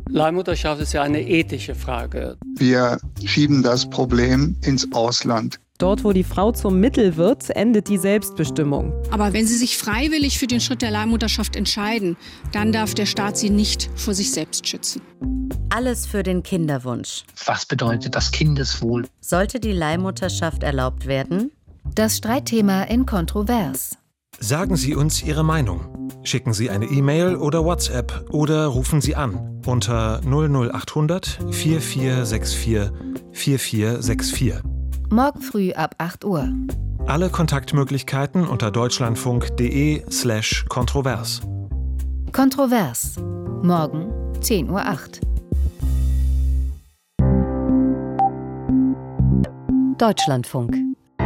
Leihmutterschaft ist ja eine ethische Frage. Wir schieben das Problem ins Ausland. Dort, wo die Frau zum Mittel wird, endet die Selbstbestimmung. Aber wenn sie sich freiwillig für den Schritt der Leihmutterschaft entscheiden, dann darf der Staat sie nicht vor sich selbst schützen. Alles für den Kinderwunsch. Was bedeutet das Kindeswohl? Sollte die Leihmutterschaft erlaubt werden? Das Streitthema in Kontrovers. Sagen Sie uns Ihre Meinung. Schicken Sie eine E-Mail oder WhatsApp oder rufen Sie an unter 00800 4464 4464. Morgen früh ab 8 Uhr. Alle Kontaktmöglichkeiten unter deutschlandfunk.de/kontrovers. Kontrovers. Morgen 10:08 Uhr. Deutschlandfunk.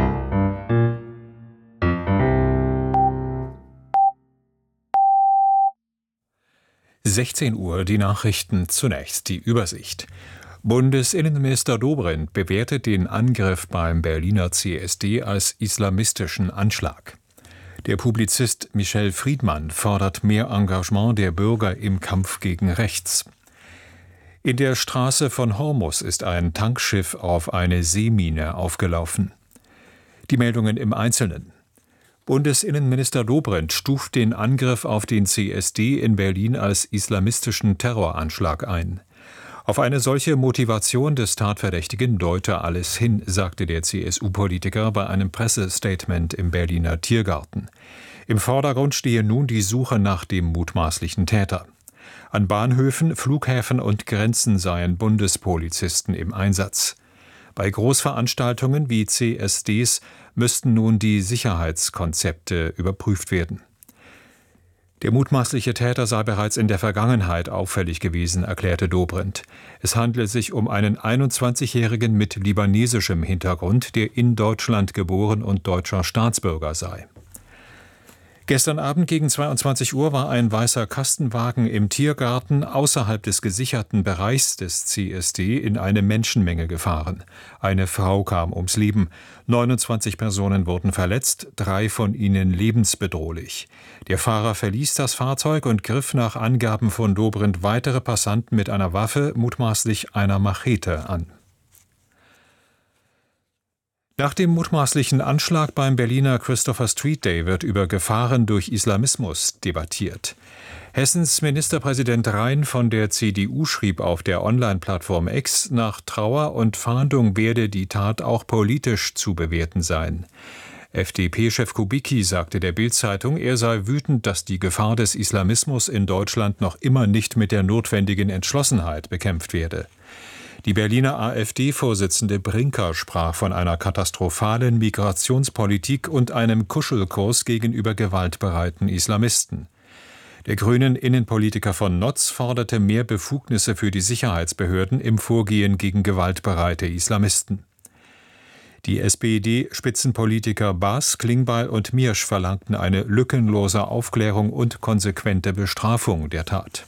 Uhr, die Nachrichten zunächst, die Übersicht. Bundesinnenminister Dobrindt bewertet den Angriff beim Berliner CSD als islamistischen Anschlag. Der Publizist Michel Friedmann fordert mehr Engagement der Bürger im Kampf gegen rechts. In der Straße von Hormus ist ein Tankschiff auf eine Seemine aufgelaufen. Die Meldungen im Einzelnen. Bundesinnenminister Dobrindt stuft den Angriff auf den CSD in Berlin als islamistischen Terroranschlag ein. Auf eine solche Motivation des Tatverdächtigen deute alles hin, sagte der CSU-Politiker bei einem Pressestatement im Berliner Tiergarten. Im Vordergrund stehe nun die Suche nach dem mutmaßlichen Täter. An Bahnhöfen, Flughäfen und Grenzen seien Bundespolizisten im Einsatz. Bei Großveranstaltungen wie CSDs müssten nun die Sicherheitskonzepte überprüft werden. Der mutmaßliche Täter sei bereits in der Vergangenheit auffällig gewesen, erklärte Dobrindt. Es handle sich um einen 21-Jährigen mit libanesischem Hintergrund, der in Deutschland geboren und deutscher Staatsbürger sei. Gestern Abend gegen 22 Uhr war ein weißer Kastenwagen im Tiergarten außerhalb des gesicherten Bereichs des CSD in eine Menschenmenge gefahren. Eine Frau kam ums Leben. 29 Personen wurden verletzt, 3 von ihnen lebensbedrohlich. Der Fahrer verließ das Fahrzeug und griff nach Angaben von Dobrindt weitere Passanten mit einer Waffe, mutmaßlich einer Machete, an. Nach dem mutmaßlichen Anschlag beim Berliner Christopher Street Day wird über Gefahren durch Islamismus debattiert. Hessens Ministerpräsident Rhein von der CDU schrieb auf der Online-Plattform X, nach Trauer und Fahndung werde die Tat auch politisch zu bewerten sein. FDP-Chef Kubicki sagte der Bild-Zeitung, er sei wütend, dass die Gefahr des Islamismus in Deutschland noch immer nicht mit der notwendigen Entschlossenheit bekämpft werde. Die Berliner AfD-Vorsitzende Brinker sprach von einer katastrophalen Migrationspolitik und einem Kuschelkurs gegenüber gewaltbereiten Islamisten. Der grünen Innenpolitiker von Notz forderte mehr Befugnisse für die Sicherheitsbehörden im Vorgehen gegen gewaltbereite Islamisten. Die SPD-Spitzenpolitiker Baas, Klingbeil und Miersch verlangten eine lückenlose Aufklärung und konsequente Bestrafung der Tat.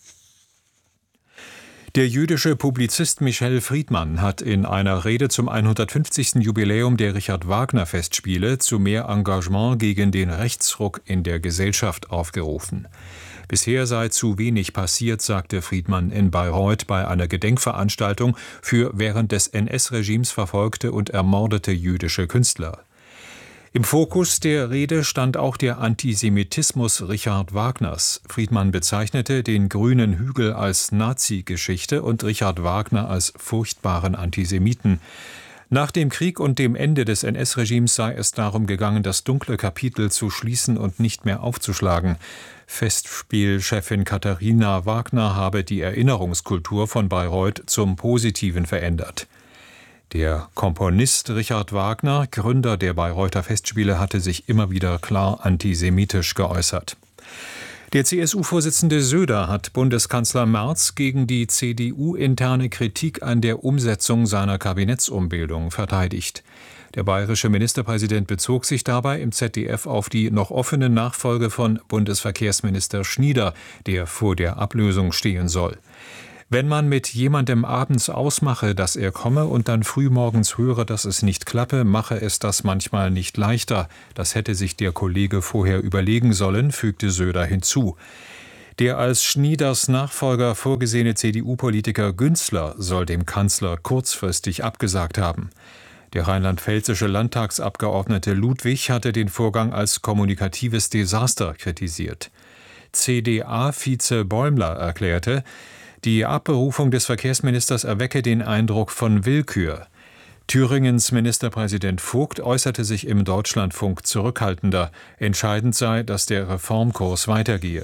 Der jüdische Publizist Michel Friedmann hat in einer Rede zum 150. Jubiläum der Richard-Wagner-Festspiele zu mehr Engagement gegen den Rechtsruck in der Gesellschaft aufgerufen. Bisher sei zu wenig passiert, sagte Friedmann in Bayreuth bei einer Gedenkveranstaltung für während des NS-Regimes verfolgte und ermordete jüdische Künstler. Im Fokus der Rede stand auch der Antisemitismus Richard Wagners. Friedmann bezeichnete den grünen Hügel als Nazi-Geschichte und Richard Wagner als furchtbaren Antisemiten. Nach dem Krieg und dem Ende des NS-Regimes sei es darum gegangen, das dunkle Kapitel zu schließen und nicht mehr aufzuschlagen. Festspielchefin Katharina Wagner habe die Erinnerungskultur von Bayreuth zum Positiven verändert. Der Komponist Richard Wagner, Gründer der Bayreuther Festspiele, hatte sich immer wieder klar antisemitisch geäußert. Der CSU-Vorsitzende Söder hat Bundeskanzler Merz gegen die CDU-interne Kritik an der Umsetzung seiner Kabinettsumbildung verteidigt. Der bayerische Ministerpräsident bezog sich dabei im ZDF auf die noch offene Nachfolge von Bundesverkehrsminister Schnieder, der vor der Ablösung stehen soll. Wenn man mit jemandem abends ausmache, dass er komme und dann frühmorgens höre, dass es nicht klappe, mache es das manchmal nicht leichter. Das hätte sich der Kollege vorher überlegen sollen, fügte Söder hinzu. Der als Schnieders Nachfolger vorgesehene CDU-Politiker Günzler soll dem Kanzler kurzfristig abgesagt haben. Der rheinland-pfälzische Landtagsabgeordnete Ludwig hatte den Vorgang als kommunikatives Desaster kritisiert. CDA-Vize Bäumler erklärte, die Abberufung des Verkehrsministers erwecke den Eindruck von Willkür. Thüringens Ministerpräsident Vogt äußerte sich im Deutschlandfunk zurückhaltender. Entscheidend sei, dass der Reformkurs weitergehe.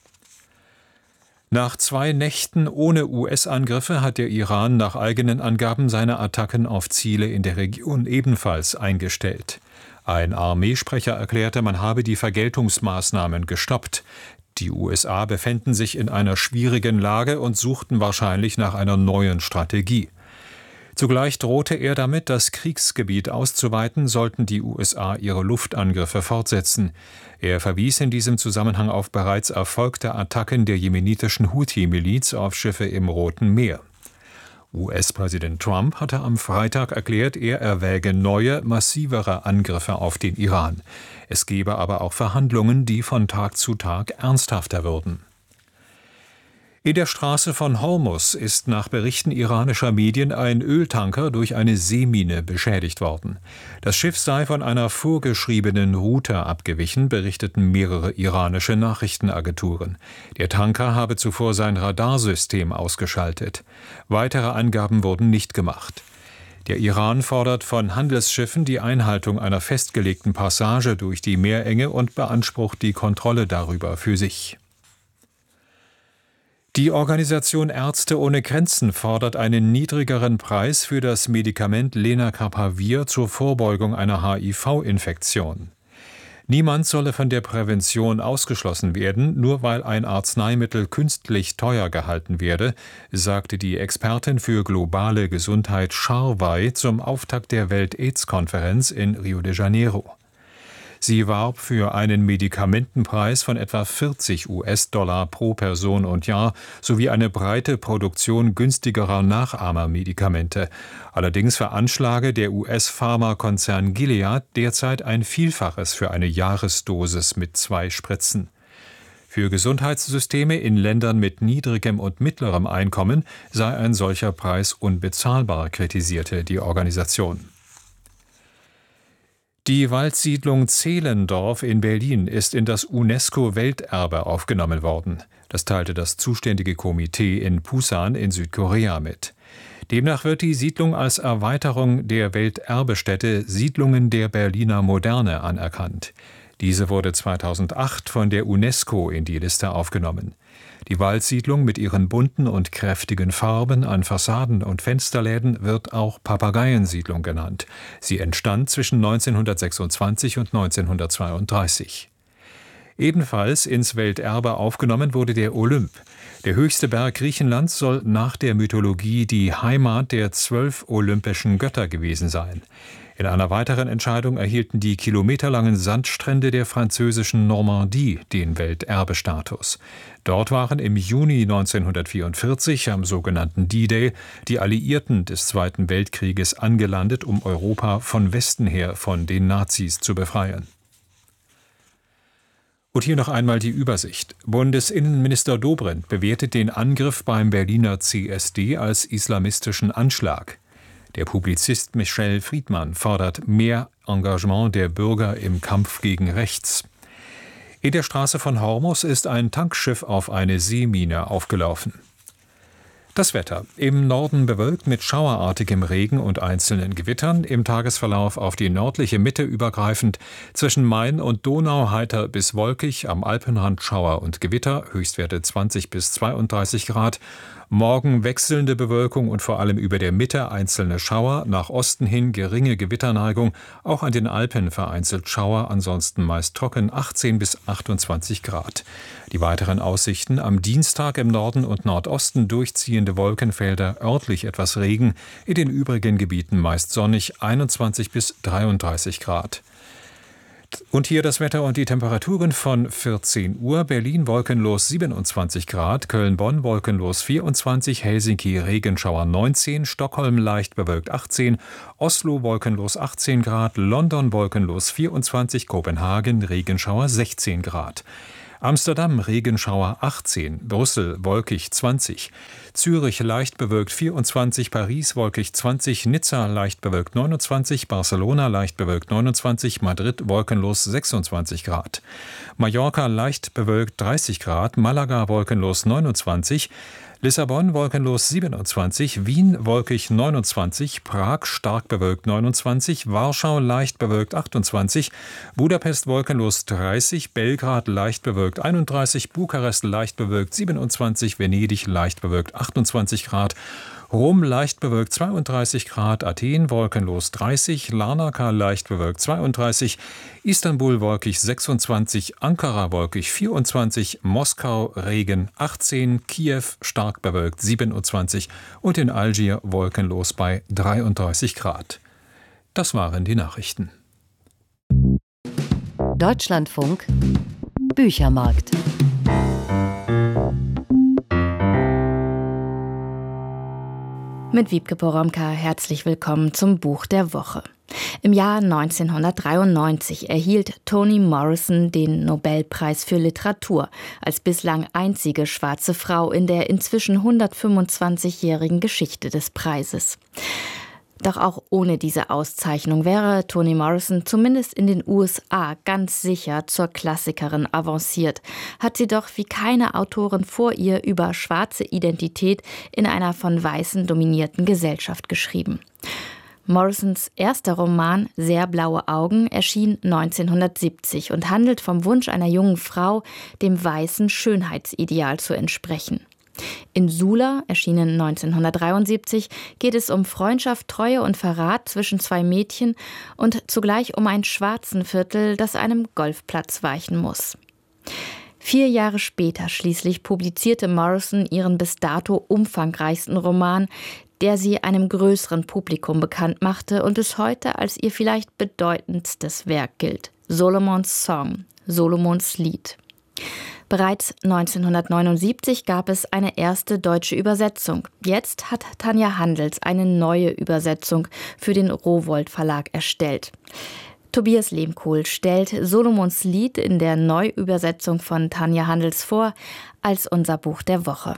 Nach 2 Nächten ohne US-Angriffe hat der Iran nach eigenen Angaben seine Attacken auf Ziele in der Region ebenfalls eingestellt. Ein Armeesprecher erklärte, man habe die Vergeltungsmaßnahmen gestoppt. Die USA befänden sich in einer schwierigen Lage und suchten wahrscheinlich nach einer neuen Strategie. Zugleich drohte er damit, das Kriegsgebiet auszuweiten, sollten die USA ihre Luftangriffe fortsetzen. Er verwies in diesem Zusammenhang auf bereits erfolgte Attacken der jemenitischen Houthi-Miliz auf Schiffe im Roten Meer. US-Präsident Trump hatte am Freitag erklärt, er erwäge neue, massivere Angriffe auf den Iran. Es gebe aber auch Verhandlungen, die von Tag zu Tag ernsthafter würden. In der Straße von Hormuz ist nach Berichten iranischer Medien ein Öltanker durch eine Seemine beschädigt worden. Das Schiff sei von einer vorgeschriebenen Route abgewichen, berichteten mehrere iranische Nachrichtenagenturen. Der Tanker habe zuvor sein Radarsystem ausgeschaltet. Weitere Angaben wurden nicht gemacht. Der Iran fordert von Handelsschiffen die Einhaltung einer festgelegten Passage durch die Meerenge und beansprucht die Kontrolle darüber für sich. Die Organisation Ärzte ohne Grenzen fordert einen niedrigeren Preis für das Medikament Lenacapavir zur Vorbeugung einer HIV-Infektion. Niemand solle von der Prävention ausgeschlossen werden, nur weil ein Arzneimittel künstlich teuer gehalten werde, sagte die Expertin für globale Gesundheit Charvay zum Auftakt der Welt-AIDS-Konferenz in Rio de Janeiro. Sie warb für einen Medikamentenpreis von etwa $40 pro Person und Jahr sowie eine breite Produktion günstigerer Nachahmermedikamente. Allerdings veranschlage der US-Pharmakonzern Gilead derzeit ein Vielfaches für eine Jahresdosis mit 2 Spritzen. Für Gesundheitssysteme in Ländern mit niedrigem und mittlerem Einkommen sei ein solcher Preis unbezahlbar, kritisierte die Organisation. Die Waldsiedlung Zehlendorf in Berlin ist in das UNESCO-Welterbe aufgenommen worden. Das teilte das zuständige Komitee in Pusan in Südkorea mit. Demnach wird die Siedlung als Erweiterung der Welterbestätte Siedlungen der Berliner Moderne anerkannt. Diese wurde 2008 von der UNESCO in die Liste aufgenommen. Die Waldsiedlung mit ihren bunten und kräftigen Farben an Fassaden und Fensterläden wird auch Papageiensiedlung genannt. Sie entstand zwischen 1926 und 1932. Ebenfalls ins Welterbe aufgenommen wurde der Olymp. Der höchste Berg Griechenlands soll nach der Mythologie die Heimat der 12 olympischen Götter gewesen sein. In einer weiteren Entscheidung erhielten die kilometerlangen Sandstrände der französischen Normandie den Welterbestatus. Dort waren im Juni 1944 am sogenannten D-Day die Alliierten des Zweiten Weltkrieges angelandet, um Europa von Westen her von den Nazis zu befreien. Und hier noch einmal die Übersicht. Bundesinnenminister Dobrindt bewertet den Angriff beim Berliner CSD als islamistischen Anschlag. Der Publizist Michel Friedmann fordert mehr Engagement der Bürger im Kampf gegen rechts. In der Straße von Hormuz ist ein Tankschiff auf eine Seemine aufgelaufen. Das Wetter. Im Norden bewölkt mit schauerartigem Regen und einzelnen Gewittern, im Tagesverlauf auf die nördliche Mitte übergreifend, zwischen Main und Donau heiter bis wolkig, am Alpenrand Schauer und Gewitter, Höchstwerte 20 bis 32 Grad. Morgen wechselnde Bewölkung und vor allem über der Mitte einzelne Schauer, nach Osten hin geringe Gewitterneigung, auch an den Alpen vereinzelt Schauer, ansonsten meist trocken, 18 bis 28 Grad. Die weiteren Aussichten: am Dienstag im Norden und Nordosten durchziehende Wolkenfelder, örtlich etwas Regen, in den übrigen Gebieten meist sonnig, 21 bis 33 Grad. Und hier das Wetter und die Temperaturen von 14 Uhr. Berlin wolkenlos 27 Grad, Köln-Bonn wolkenlos 24, Helsinki Regenschauer 19, Stockholm leicht bewölkt 18, Oslo wolkenlos 18 Grad, London wolkenlos 24, Kopenhagen Regenschauer 16 Grad. Amsterdam Regenschauer 18, Brüssel wolkig 20, Zürich leicht bewölkt 24, Paris wolkig 20, Nizza leicht bewölkt 29, Barcelona leicht bewölkt 29, Madrid wolkenlos 26 Grad, Mallorca leicht bewölkt 30 Grad, Malaga wolkenlos 29, Lissabon wolkenlos 27, Wien wolkig 29, Prag stark bewölkt 29, Warschau leicht bewölkt 28, Budapest wolkenlos 30, Belgrad leicht bewölkt 31, Bukarest leicht bewölkt 27, Venedig leicht bewölkt 28 Grad, Rom leicht bewölkt 32 Grad, Athen wolkenlos 30, Larnaca leicht bewölkt 32, Istanbul wolkig 26, Ankara wolkig 24, Moskau Regen 18, Kiew stark bewölkt 27 und in Algier wolkenlos bei 33 Grad. Das waren die Nachrichten. Deutschlandfunk Büchermarkt. Mit Wiebke Poromka herzlich willkommen zum Buch der Woche. Im Jahr 1993 erhielt Toni Morrison den Nobelpreis für Literatur als bislang einzige schwarze Frau in der inzwischen 125-jährigen Geschichte des Preises. Doch auch ohne diese Auszeichnung wäre Toni Morrison zumindest in den USA ganz sicher zur Klassikerin avanciert, hat sie doch wie keine Autorin vor ihr über schwarze Identität in einer von Weißen dominierten Gesellschaft geschrieben. Morrisons erster Roman »Sehr blaue Augen« erschien 1970 und handelt vom Wunsch einer jungen Frau, dem weißen Schönheitsideal zu entsprechen. In Sula, erschienen 1973, geht es um Freundschaft, Treue und Verrat zwischen zwei Mädchen und zugleich um ein Schwarzenviertel, das einem Golfplatz weichen muss. 4 Jahre später schließlich publizierte Morrison ihren bis dato umfangreichsten Roman, der sie einem größeren Publikum bekannt machte und es heute als ihr vielleicht bedeutendstes Werk gilt: Solomons Song, Solomons Lied. Bereits 1979 gab es eine erste deutsche Übersetzung. Jetzt hat Tanja Handels eine neue Übersetzung für den Rowohlt Verlag erstellt. Tobias Lehmkohl stellt Solomons Lied in der Neuübersetzung von Tanja Handels vor als unser Buch der Woche.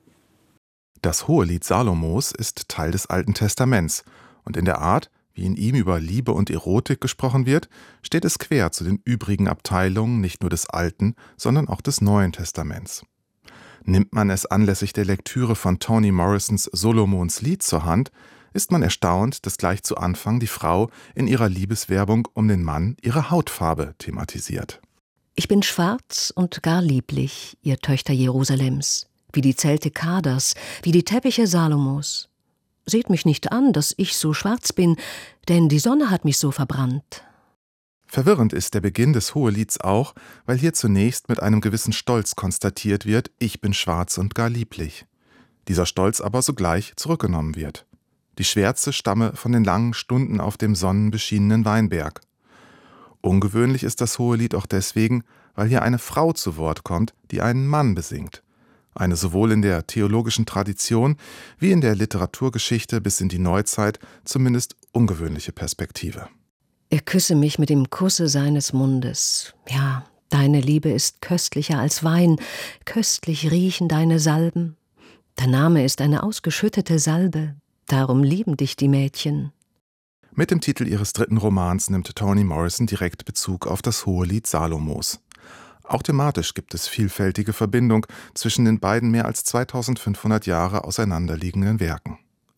Das Hohelied Salomos ist Teil des Alten Testaments und in der Art, wie in ihm über Liebe und Erotik gesprochen wird, steht es quer zu den übrigen Abteilungen nicht nur des Alten, sondern auch des Neuen Testaments. Nimmt man es anlässlich der Lektüre von Toni Morrisons Solomons Lied zur Hand, ist man erstaunt, dass gleich zu Anfang die Frau in ihrer Liebeswerbung um den Mann ihre Hautfarbe thematisiert. Ich bin schwarz und gar lieblich, ihr Töchter Jerusalems, wie die Zelte Kaders, wie die Teppiche Salomos. Seht mich nicht an, dass ich so schwarz bin, denn die Sonne hat mich so verbrannt. Verwirrend ist der Beginn des Hohelieds auch, weil hier zunächst mit einem gewissen Stolz konstatiert wird, ich bin schwarz und gar lieblich. Dieser Stolz aber sogleich zurückgenommen wird. Die Schwärze stamme von den langen Stunden auf dem sonnenbeschienenen Weinberg. Ungewöhnlich ist das Hohelied auch deswegen, weil hier eine Frau zu Wort kommt, die einen Mann besingt. Eine sowohl in der theologischen Tradition wie in der Literaturgeschichte bis in die Neuzeit zumindest ungewöhnliche Perspektive. Er küsse mich mit dem Kusse seines Mundes. Ja, deine Liebe ist köstlicher als Wein, köstlich riechen deine Salben. Dein Name ist eine ausgeschüttete Salbe, darum lieben dich die Mädchen. Mit dem Titel ihres 3. Romans nimmt Toni Morrison direkt Bezug auf das Hohelied Salomos. Auch thematisch gibt es vielfältige Verbindung zwischen den beiden mehr als 2500 Jahre auseinanderliegenden Werken.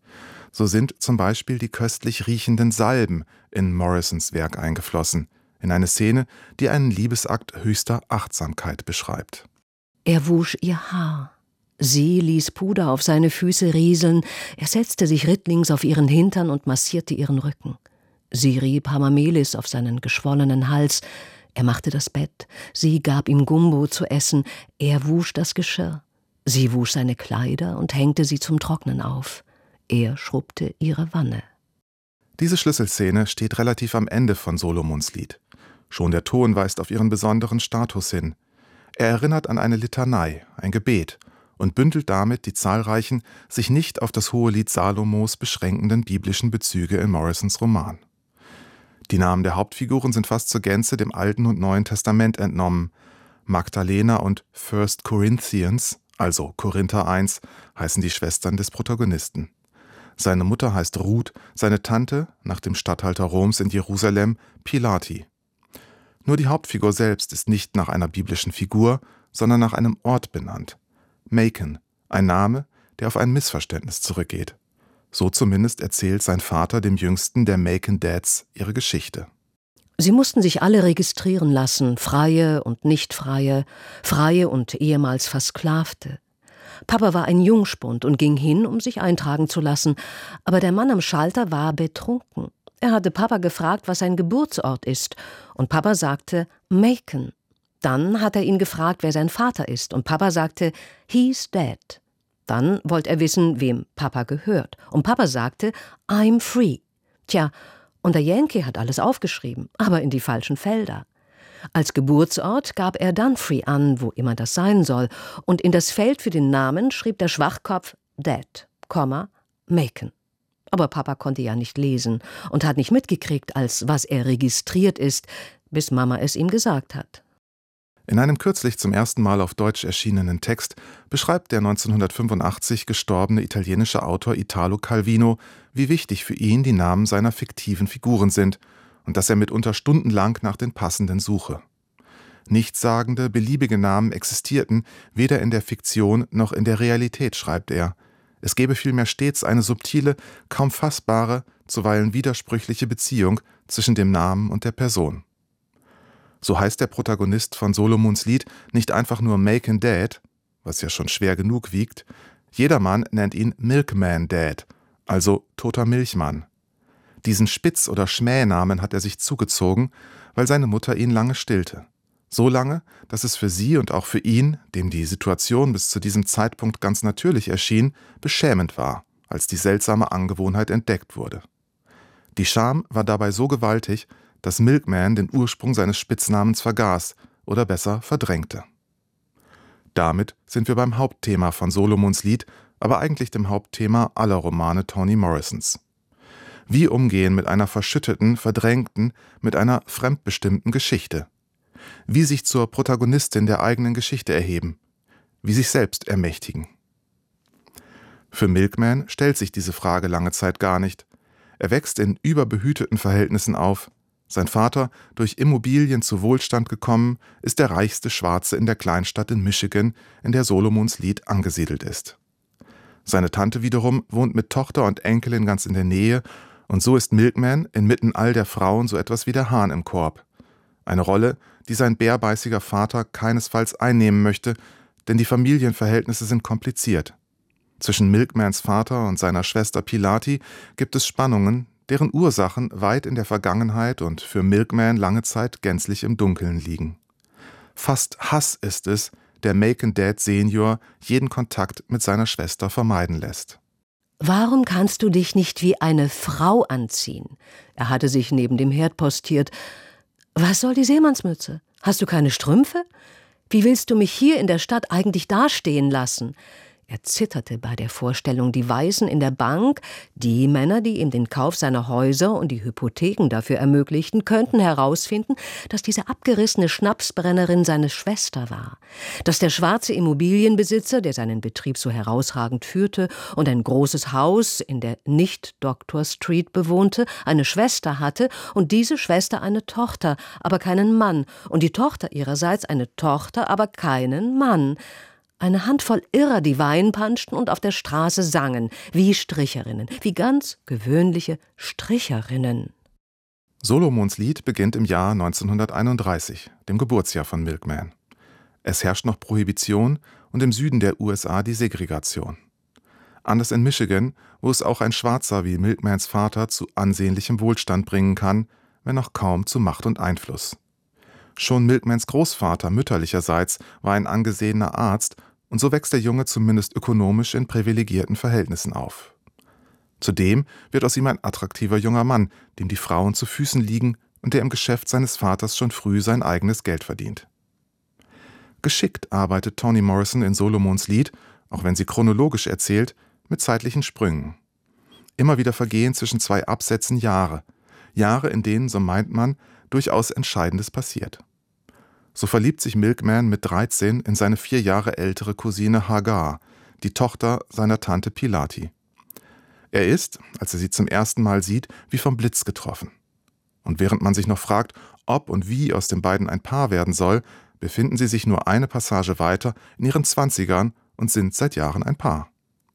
So sind zum Beispiel die köstlich riechenden Salben in Morrisons Werk eingeflossen, in eine Szene, die einen Liebesakt höchster Achtsamkeit beschreibt. Er wusch ihr Haar. Sie ließ Puder auf seine Füße rieseln, er setzte sich rittlings auf ihren Hintern und massierte ihren Rücken. Sie rieb Hamamelis auf seinen geschwollenen Hals. Er machte das Bett, sie gab ihm Gumbo zu essen, er wusch das Geschirr. Sie wusch seine Kleider und hängte sie zum Trocknen auf. Er schrubbte ihre Wanne. Diese Schlüsselszene steht relativ am Ende von Solomons Lied. Schon der Ton weist auf ihren besonderen Status hin. Er erinnert an eine Litanei, ein Gebet, und bündelt damit die zahlreichen, sich nicht auf das Hohelied Salomos beschränkenden biblischen Bezüge in Morrisons Roman. Die Namen der Hauptfiguren sind fast zur Gänze dem Alten und Neuen Testament entnommen. Magdalena und 1 Corinthians, also Korinther 1, heißen die Schwestern des Protagonisten. Seine Mutter heißt Ruth, seine Tante, nach dem Statthalter Roms in Jerusalem, Pilati. Nur die Hauptfigur selbst ist nicht nach einer biblischen Figur, sondern nach einem Ort benannt. Macon, ein Name, der auf ein Missverständnis zurückgeht. So zumindest erzählt sein Vater dem jüngsten der Macon Dads ihre Geschichte. Sie mussten sich alle registrieren lassen, Freie und Nicht-Freie, Freie und ehemals Versklavte. Papa war ein Jungspund und ging hin, um sich eintragen zu lassen, aber der Mann am Schalter war betrunken. Er hatte Papa gefragt, was sein Geburtsort ist, und Papa sagte Macon. Dann hat er ihn gefragt, wer sein Vater ist, und Papa sagte, he's dead. Dann wollte er wissen, wem Papa gehört, und Papa sagte, I'm free. Tja, und der Yankee hat alles aufgeschrieben, aber in die falschen Felder. Als Geburtsort gab er Dunfree an, wo immer das sein soll, und in das Feld für den Namen schrieb der Schwachkopf Dead, Macon. Aber Papa konnte ja nicht lesen und hat nicht mitgekriegt, als was er registriert ist, bis Mama es ihm gesagt hat. In einem kürzlich zum ersten Mal auf Deutsch erschienenen Text beschreibt der 1985 gestorbene italienische Autor Italo Calvino, wie wichtig für ihn die Namen seiner fiktiven Figuren sind und dass er mitunter stundenlang nach den passenden suche. Nichtssagende, beliebige Namen existierten weder in der Fiktion noch in der Realität, schreibt er. Es gebe vielmehr stets eine subtile, kaum fassbare, zuweilen widersprüchliche Beziehung zwischen dem Namen und der Person. So heißt der Protagonist von Solomons Lied nicht einfach nur Macon Dad, was ja schon schwer genug wiegt, jedermann nennt ihn Milkman Dad, also toter Milchmann. Diesen Spitz- oder Schmähnamen hat er sich zugezogen, weil seine Mutter ihn lange stillte. So lange, dass es für sie und auch für ihn, dem die Situation bis zu diesem Zeitpunkt ganz natürlich erschien, beschämend war, als die seltsame Angewohnheit entdeckt wurde. Die Scham war dabei so gewaltig, dass Milkman den Ursprung seines Spitznamens vergaß oder besser verdrängte. Damit sind wir beim Hauptthema von Solomons Lied, aber eigentlich dem Hauptthema aller Romane Toni Morrisons. Wie umgehen mit einer verschütteten, verdrängten, mit einer fremdbestimmten Geschichte? Wie sich zur Protagonistin der eigenen Geschichte erheben? Wie sich selbst ermächtigen? Für Milkman stellt sich diese Frage lange Zeit gar nicht. Er wächst in überbehüteten Verhältnissen auf. Sein Vater, durch Immobilien zu Wohlstand gekommen, ist der reichste Schwarze in der Kleinstadt in Michigan, in der Solomons Lied angesiedelt ist. Seine Tante wiederum wohnt mit Tochter und Enkelin ganz in der Nähe, und so ist Milkman inmitten all der Frauen so etwas wie der Hahn im Korb. Eine Rolle, die sein bärbeißiger Vater keinesfalls einnehmen möchte, denn die Familienverhältnisse sind kompliziert. Zwischen Milkmans Vater und seiner Schwester Pilati gibt es Spannungen, deren Ursachen weit in der Vergangenheit und für Milkman lange Zeit gänzlich im Dunkeln liegen. Fast Hass ist es, der Macon Dad Senior jeden Kontakt mit seiner Schwester vermeiden lässt. »Warum kannst du dich nicht wie eine Frau anziehen?« Er hatte sich neben dem Herd postiert. »Was soll die Seemannsmütze? Hast du keine Strümpfe? Wie willst du mich hier in der Stadt eigentlich dastehen lassen?« Er zitterte bei der Vorstellung, die Weißen in der Bank, die Männer, die ihm den Kauf seiner Häuser und die Hypotheken dafür ermöglichten, könnten herausfinden, dass diese abgerissene Schnapsbrennerin seine Schwester war, dass der schwarze Immobilienbesitzer, der seinen Betrieb so herausragend führte und ein großes Haus in der Nicht-Doctor Street bewohnte, eine Schwester hatte und diese Schwester eine Tochter, aber keinen Mann, und die Tochter ihrerseits eine Tochter, aber keinen Mann. Eine Handvoll Irrer, die Wein panschten und auf der Straße sangen, wie Stricherinnen, wie ganz gewöhnliche Stricherinnen. Solomons Lied beginnt im Jahr 1931, dem Geburtsjahr von Milkman. Es herrscht noch Prohibition und im Süden der USA die Segregation. Anders in Michigan, wo es auch ein Schwarzer wie Milkmans Vater zu ansehnlichem Wohlstand bringen kann, wenn auch kaum zu Macht und Einfluss. Schon Milkmans Großvater mütterlicherseits war ein angesehener Arzt, und so wächst der Junge zumindest ökonomisch in privilegierten Verhältnissen auf. Zudem wird aus ihm ein attraktiver junger Mann, dem die Frauen zu Füßen liegen und der im Geschäft seines Vaters schon früh sein eigenes Geld verdient. Geschickt arbeitet Toni Morrison in Solomons Lied, auch wenn sie chronologisch erzählt, mit zeitlichen Sprüngen. Immer wieder vergehen zwischen zwei Absätzen Jahre, in denen, so meint man, durchaus Entscheidendes passiert. So verliebt sich Milkman mit 13 in seine 4 Jahre ältere Cousine Hagar, die Tochter seiner Tante Pilati. Er ist, als er sie zum ersten Mal sieht, wie vom Blitz getroffen. Und während man sich noch fragt, ob und wie aus den beiden ein Paar werden soll, befinden sie sich nur eine Passage weiter in ihren 20ern und sind seit Jahren ein Paar.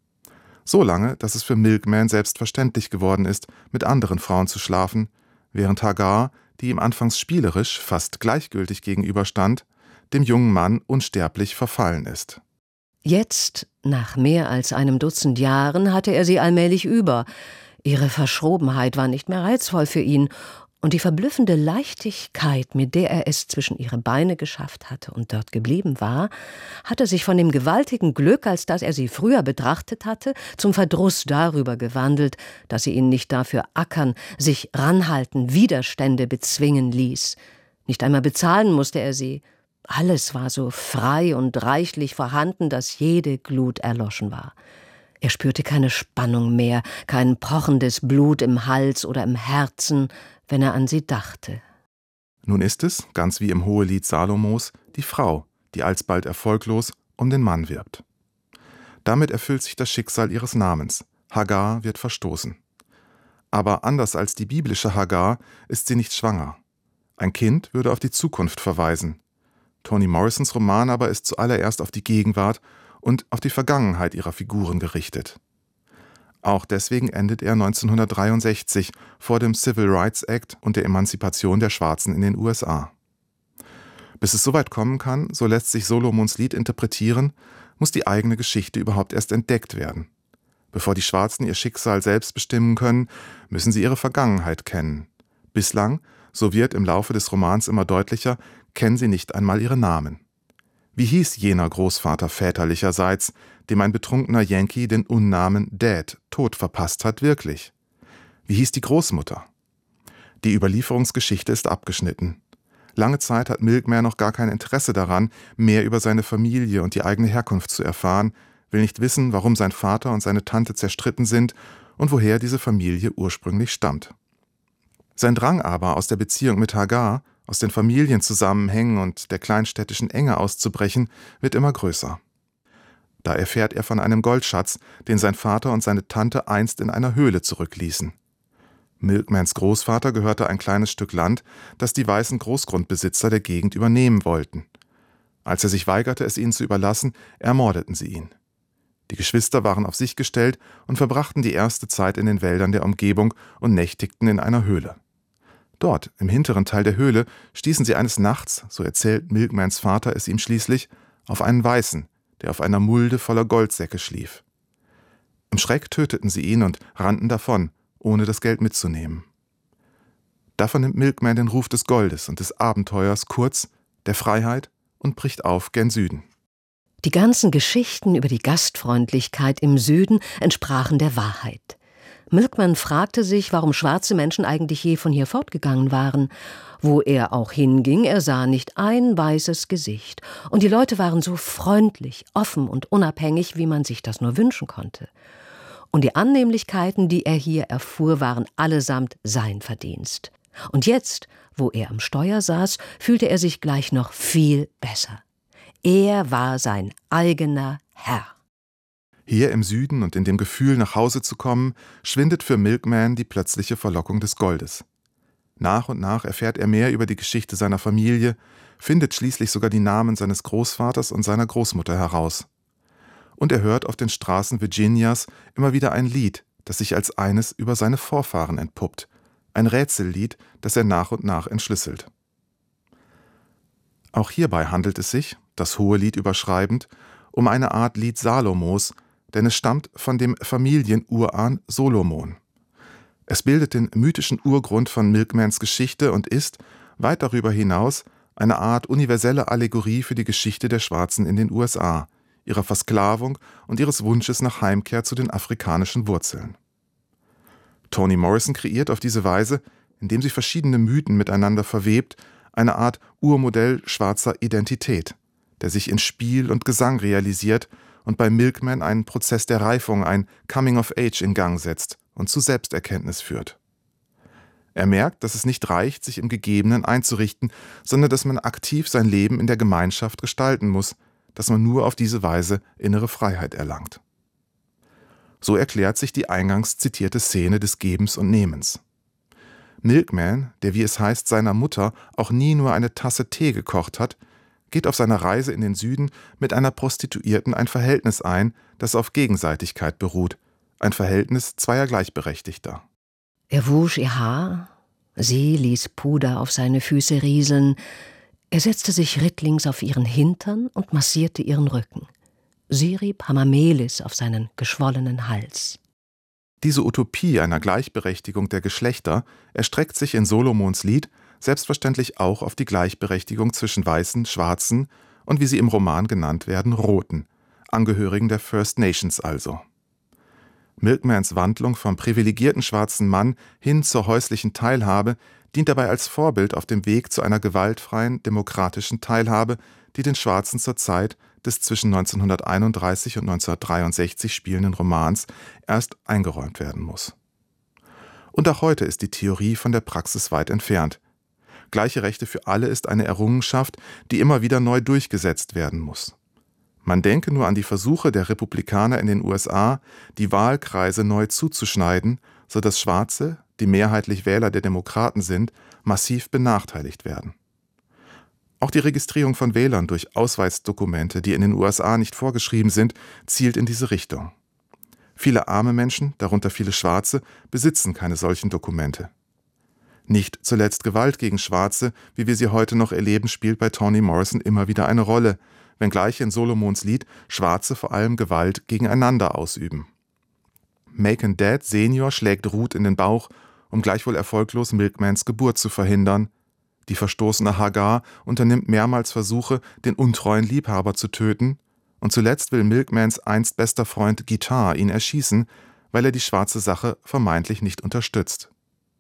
So lange, dass es für Milkman selbstverständlich geworden ist, mit anderen Frauen zu schlafen, während Hagar, die ihm anfangs spielerisch, fast gleichgültig gegenüberstand, dem jungen Mann unsterblich verfallen ist. Jetzt, nach mehr als einem Dutzend Jahren, hatte er sie allmählich über. Ihre Verschrobenheit war nicht mehr reizvoll für ihn, und die verblüffende Leichtigkeit, mit der er es zwischen ihre Beine geschafft hatte und dort geblieben war, hatte sich von dem gewaltigen Glück, als das er sie früher betrachtet hatte, zum Verdruss darüber gewandelt, dass sie ihn nicht dafür ackern, sich ranhalten, Widerstände bezwingen ließ. Nicht einmal bezahlen musste er sie. Alles war so frei und reichlich vorhanden, dass jede Glut erloschen war. Er spürte keine Spannung mehr, kein pochendes Blut im Hals oder im Herzen, wenn er an sie dachte. Nun ist es, ganz wie im Hohelied Salomos, die Frau, die alsbald erfolglos um den Mann wirbt. Damit erfüllt sich das Schicksal ihres Namens. Hagar wird verstoßen. Aber anders als die biblische Hagar ist sie nicht schwanger. Ein Kind würde auf die Zukunft verweisen. Toni Morrisons Roman aber ist zuallererst auf die Gegenwart und auf die Vergangenheit ihrer Figuren gerichtet. Auch deswegen endet er 1963 vor dem Civil Rights Act und der Emanzipation der Schwarzen in den USA. Bis es soweit kommen kann, so lässt sich Solomons Lied interpretieren, muss die eigene Geschichte überhaupt erst entdeckt werden. Bevor die Schwarzen ihr Schicksal selbst bestimmen können, müssen sie ihre Vergangenheit kennen. Bislang, so wird im Laufe des Romans immer deutlicher, kennen sie nicht einmal ihre Namen. Wie hieß jener Großvater väterlicherseits, dem ein betrunkener Yankee den Unnamen Dad, tot verpasst hat, wirklich? Wie hieß die Großmutter? Die Überlieferungsgeschichte ist abgeschnitten. Lange Zeit hat Milkman noch gar kein Interesse daran, mehr über seine Familie und die eigene Herkunft zu erfahren, will nicht wissen, warum sein Vater und seine Tante zerstritten sind und woher diese Familie ursprünglich stammt. Sein Drang aber, aus der Beziehung mit Hagar, aus den Familienzusammenhängen und der kleinstädtischen Enge auszubrechen, wird immer größer. Da erfährt er von einem Goldschatz, den sein Vater und seine Tante einst in einer Höhle zurückließen. Milkmans Großvater gehörte ein kleines Stück Land, das die weißen Großgrundbesitzer der Gegend übernehmen wollten. Als er sich weigerte, es ihnen zu überlassen, ermordeten sie ihn. Die Geschwister waren auf sich gestellt und verbrachten die erste Zeit in den Wäldern der Umgebung und nächtigten in einer Höhle. Dort, im hinteren Teil der Höhle, stießen sie eines Nachts, so erzählt Milkmans Vater es ihm schließlich, auf einen Weißen, der auf einer Mulde voller Goldsäcke schlief. Im Schreck töteten sie ihn und rannten davon, ohne das Geld mitzunehmen. Davon nimmt Milkman den Ruf des Goldes und des Abenteuers, kurz der Freiheit, und bricht auf gen Süden. Die ganzen Geschichten über die Gastfreundlichkeit im Süden entsprachen der Wahrheit. Milkman fragte sich, warum schwarze Menschen eigentlich je von hier fortgegangen waren. Wo er auch hinging, er sah nicht ein weißes Gesicht. Und die Leute waren so freundlich, offen und unabhängig, wie man sich das nur wünschen konnte. Und die Annehmlichkeiten, die er hier erfuhr, waren allesamt sein Verdienst. Und jetzt, wo er am Steuer saß, fühlte er sich gleich noch viel besser. Er war sein eigener Herr. Hier im Süden und in dem Gefühl, nach Hause zu kommen, schwindet für Milkman die plötzliche Verlockung des Goldes. Nach und nach erfährt er mehr über die Geschichte seiner Familie, findet schließlich sogar die Namen seines Großvaters und seiner Großmutter heraus. Und er hört auf den Straßen Virginias immer wieder ein Lied, das sich als eines über seine Vorfahren entpuppt. Ein Rätsellied, das er nach und nach entschlüsselt. Auch hierbei handelt es sich, das Hohelied überschreibend, um eine Art Lied Salomos, denn es stammt von dem Familienurahn Solomon. Es bildet den mythischen Urgrund von Milkmans Geschichte und ist, weit darüber hinaus, eine Art universelle Allegorie für die Geschichte der Schwarzen in den USA, ihrer Versklavung und ihres Wunsches nach Heimkehr zu den afrikanischen Wurzeln. Toni Morrison kreiert auf diese Weise, indem sie verschiedene Mythen miteinander verwebt, eine Art Urmodell schwarzer Identität, der sich in Spiel und Gesang realisiert und bei Milkman einen Prozess der Reifung, ein Coming of Age in Gang setzt und zu Selbsterkenntnis führt. Er merkt, dass es nicht reicht, sich im Gegebenen einzurichten, sondern dass man aktiv sein Leben in der Gemeinschaft gestalten muss, dass man nur auf diese Weise innere Freiheit erlangt. So erklärt sich die eingangs zitierte Szene des Gebens und Nehmens. Milkman, der wie es heißt seiner Mutter auch nie nur eine Tasse Tee gekocht hat, geht auf seiner Reise in den Süden mit einer Prostituierten ein Verhältnis ein, das auf Gegenseitigkeit beruht, ein Verhältnis zweier Gleichberechtigter. Er wusch ihr Haar, sie ließ Puder auf seine Füße rieseln, er setzte sich rittlings auf ihren Hintern und massierte ihren Rücken. Sie rieb Hamamelis auf seinen geschwollenen Hals. Diese Utopie einer Gleichberechtigung der Geschlechter erstreckt sich in Solomons Lied selbstverständlich auch auf die Gleichberechtigung zwischen Weißen, Schwarzen und wie sie im Roman genannt werden, Roten, Angehörigen der First Nations also. Milkmans Wandlung vom privilegierten schwarzen Mann hin zur häuslichen Teilhabe dient dabei als Vorbild auf dem Weg zu einer gewaltfreien, demokratischen Teilhabe, die den Schwarzen zur Zeit des zwischen 1931 und 1963 spielenden Romans erst eingeräumt werden muss. Und auch heute ist die Theorie von der Praxis weit entfernt. Gleiche Rechte für alle ist eine Errungenschaft, die immer wieder neu durchgesetzt werden muss. Man denke nur an die Versuche der Republikaner in den USA, die Wahlkreise neu zuzuschneiden, sodass Schwarze, die mehrheitlich Wähler der Demokraten sind, massiv benachteiligt werden. Auch die Registrierung von Wählern durch Ausweisdokumente, die in den USA nicht vorgeschrieben sind, zielt in diese Richtung. Viele arme Menschen, darunter viele Schwarze, besitzen keine solchen Dokumente. Nicht zuletzt Gewalt gegen Schwarze, wie wir sie heute noch erleben, spielt bei Toni Morrison immer wieder eine Rolle, wenngleich in Solomons Lied Schwarze vor allem Gewalt gegeneinander ausüben. Macon Dad Senior schlägt Ruth in den Bauch, um gleichwohl erfolglos Milkmans Geburt zu verhindern. Die verstoßene Hagar unternimmt mehrmals Versuche, den untreuen Liebhaber zu töten, und zuletzt will Milkmans einst bester Freund Guitar ihn erschießen, weil er die schwarze Sache vermeintlich nicht unterstützt.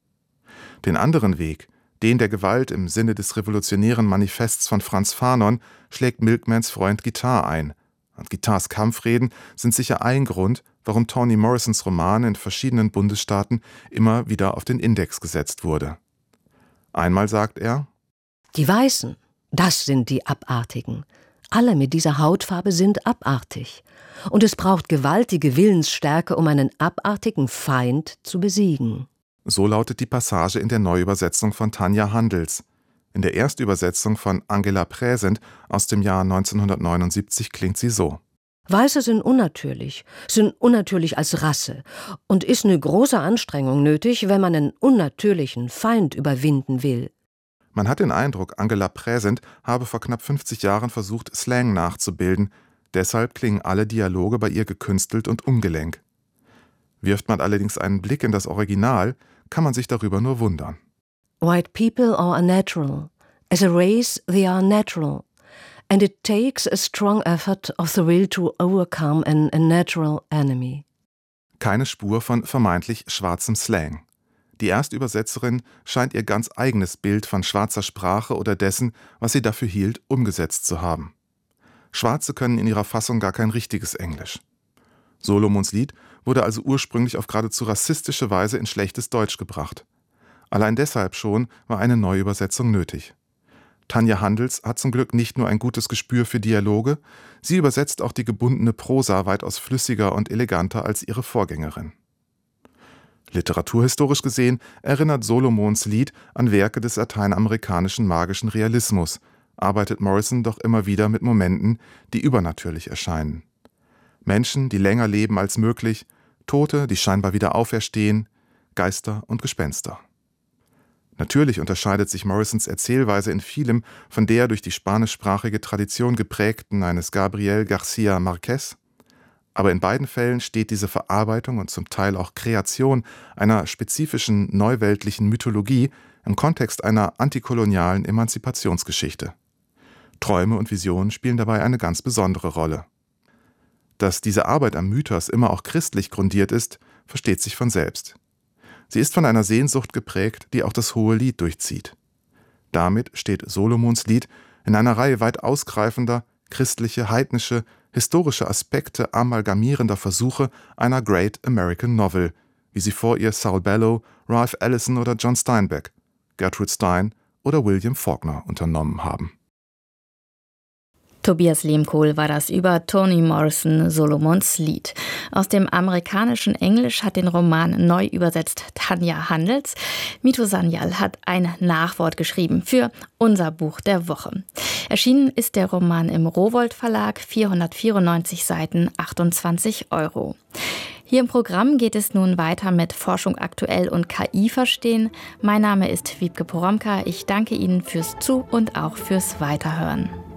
Den anderen Weg, den der Gewalt im Sinne des revolutionären Manifests von Franz Fanon, schlägt Milkmans Freund Guitar ein. Und Guitars Kampfreden sind sicher ein Grund, warum Toni Morrisons Roman in verschiedenen Bundesstaaten immer wieder auf den Index gesetzt wurde. Einmal sagt er: Die Weißen, das sind die Abartigen. Alle mit dieser Hautfarbe sind abartig. Und es braucht gewaltige Willensstärke, um einen abartigen Feind zu besiegen. So lautet die Passage in der Neuübersetzung von Tanja Handels. In der Erstübersetzung von Angela Präsent aus dem Jahr 1979 klingt sie so: Weiße sind unnatürlich als Rasse und ist eine große Anstrengung nötig, wenn man einen unnatürlichen Feind überwinden will. Man hat den Eindruck, Angela Präsent habe vor knapp 50 Jahren versucht, Slang nachzubilden. Deshalb klingen alle Dialoge bei ihr gekünstelt und ungelenk. Wirft man allerdings einen Blick in das Original, kann man sich darüber nur wundern. White people are unnatural. As a race, they are natural. And it takes a strong effort of the will to overcome an unnatural enemy. Keine Spur von vermeintlich schwarzem Slang. Die Erstübersetzerin scheint ihr ganz eigenes Bild von schwarzer Sprache oder dessen, was sie dafür hielt, umgesetzt zu haben. Schwarze können in ihrer Fassung gar kein richtiges Englisch. Solomons Lied wurde also ursprünglich auf geradezu rassistische Weise in schlechtes Deutsch gebracht. Allein deshalb schon war eine Neuübersetzung nötig. Tanja Handels hat zum Glück nicht nur ein gutes Gespür für Dialoge, sie übersetzt auch die gebundene Prosa weitaus flüssiger und eleganter als ihre Vorgängerin. Literaturhistorisch gesehen erinnert Solomons Lied an Werke des lateinamerikanischen magischen Realismus, arbeitet Morrison doch immer wieder mit Momenten, die übernatürlich erscheinen. Menschen, die länger leben als möglich, Tote, die scheinbar wieder auferstehen, Geister und Gespenster. Natürlich unterscheidet sich Morrisons Erzählweise in vielem von der durch die spanischsprachige Tradition geprägten eines Gabriel García Márquez, aber in beiden Fällen steht diese Verarbeitung und zum Teil auch Kreation einer spezifischen neuweltlichen Mythologie im Kontext einer antikolonialen Emanzipationsgeschichte. Träume und Visionen spielen dabei eine ganz besondere Rolle. Dass diese Arbeit am Mythos immer auch christlich grundiert ist, versteht sich von selbst. Sie ist von einer Sehnsucht geprägt, die auch das Hohe Lied durchzieht. Damit steht Solomons Lied in einer Reihe weit ausgreifender, christliche, heidnische, historische Aspekte amalgamierender Versuche einer Great American Novel, wie sie vor ihr Saul Bellow, Ralph Ellison oder John Steinbeck, Gertrude Stein oder William Faulkner unternommen haben. Tobias Lehmkohl war das über Toni Morrison, Solomons Lied. Aus dem amerikanischen Englisch hat den Roman neu übersetzt Tanja Handels. Mito Sanyal hat ein Nachwort geschrieben für unser Buch der Woche. Erschienen ist der Roman im Rowohlt Verlag, 494 Seiten, 28 €. Hier im Programm geht es nun weiter mit Forschung aktuell und KI verstehen. Mein Name ist Wiebke Poromka. Ich danke Ihnen fürs Zu- und auch fürs Weiterhören.